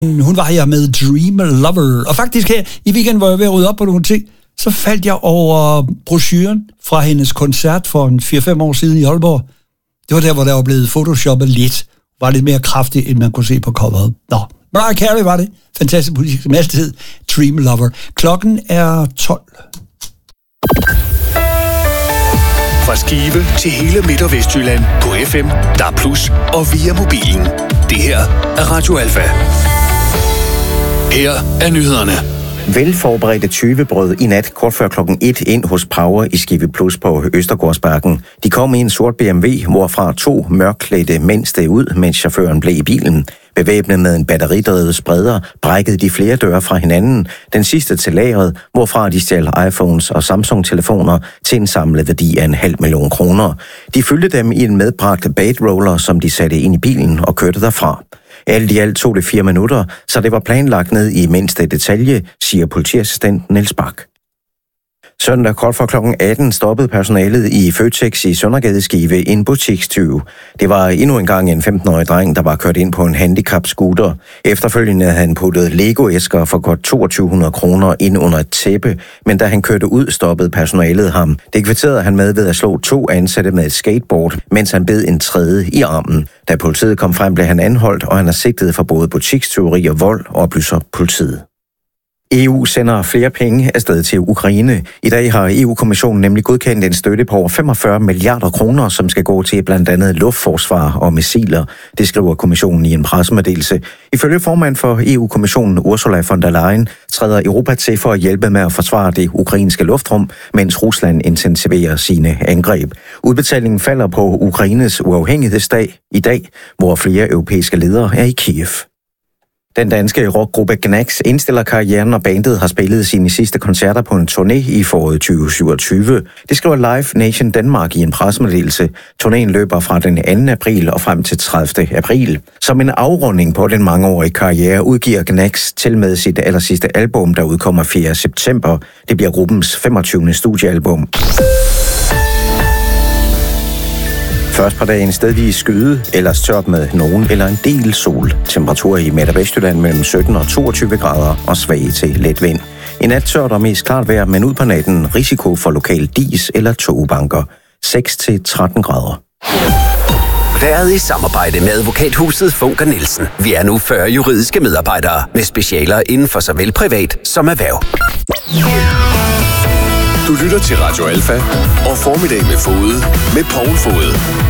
Hun var her med Dream Lover. Og faktisk her i weekenden, hvor jeg var ved at rydde op på nogle ting, så faldt jeg over brochuren fra hendes koncert for 4-5 år siden i Aalborg. Det var der, hvor der var blevet photoshoppet lidt. Var lidt mere kraftigt, end man kunne se på coveret. Nå, Mariah Carey var det. Fantastisk musik, som altid hed Dream Lover. Klokken er 12. Fra Skive til hele Midt- og Vestjylland på FM, DAB+, og via mobilen. Det her er Radio Alfa. Her er nyhederne. Velforberedte tyvebrød i nat kort før klokken 1 ind hos Power i Skive Plus på Østergårdsbakken. De kom i en sort BMW, hvorfra 2 mørkklædte mænd steg ud, mens chaufføren blev i bilen. Bevæbnet med en batteridrevet spreder, brækkede de flere døre fra hinanden. Den sidste til lageret, hvorfra de stjal iPhones og Samsung-telefoner til en samlet værdi af 500.000 kroner. De fyldte dem i en medbragt bait-roller, som de satte ind i bilen og kørte derfra. Alt i alt tog det 4 minutter, så det var planlagt ned i mindste detalje, siger politiassistent Niels Bak. Søndag kort for klokken 18 stoppede personalet i Føtex i Søndergade Skive en butikstyv. Det var endnu engang en 15-årig dreng, der var kørt ind på en handicap-scooter. Efterfølgende havde han puttet Lego-æsker for godt 2200 kroner ind under et tæppe, men da han kørte ud, stoppede personalet ham. Det kvitterede han med ved at slå 2 ansatte med et skateboard, mens han bed en tredje i armen. Da politiet kom frem, blev han anholdt, og han er sigtet for både butikstyveri og vold, oplyser politiet. EU sender flere penge afsted til Ukraine. I dag har EU-kommissionen nemlig godkendt en støtte på over 45 milliarder kroner, som skal gå til blandt andet luftforsvar og missiler. Det skriver kommissionen i en pressemeddelelse. Ifølge formand for EU-kommissionen Ursula von der Leyen træder Europa til for at hjælpe med at forsvare det ukrainske luftrum, mens Rusland intensiverer sine angreb. Udbetalingen falder på Ukraines uafhængighedsdag i dag, hvor flere europæiske ledere er i Kiev. Den danske rockgruppe Gnax indstiller karrieren, og bandet har spillet sine sidste koncerter på en turné i foråret 2027. Det skriver Live Nation Danmark i en pressemeddelelse. Turnéen løber fra den 2. april og frem til 30. april. Som en afrunding på den mangeårige karriere udgiver Gnax til med sit allersidste album, der udkommer 4. september. Det bliver gruppens 25. studiealbum. Først på dagen stedvis skyde, ellers tørt med nogen eller en del sol. Temperaturer i Midt- og Vestjylland mellem 17 og 22 grader og svag til let vind. I nat tørt og mest klart vejr, men ud på natten risiko for lokal dis eller togbanker. 6-13 grader. Været i samarbejde med advokathuset Funker Nielsen. Vi er nu 40 juridiske medarbejdere med specialer inden for såvel privat som erhverv. Du lytter til Radio Alfa og Formiddag med Fode med Poul Fode.